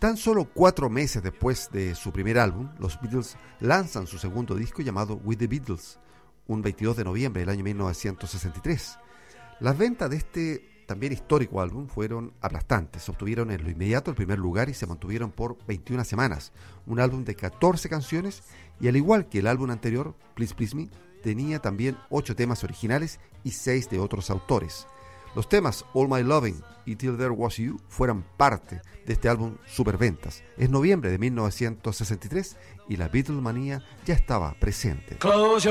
Tan solo 4 meses después de su primer álbum, los Beatles lanzan su segundo disco llamado With the Beatles, un 22 de noviembre del año 1963. Las ventas de este también histórico álbum fueron aplastantes. Obtuvieron en lo inmediato el primer lugar y se mantuvieron por 21 semanas. Un álbum de 14 canciones y, al igual que el álbum anterior, Please Please Me, tenía también 8 temas originales y 6 de otros autores. Los temas All My Loving y Till There Was You fueron parte de este álbum superventas. Es noviembre de 1963 y la Beatlemanía ya estaba presente.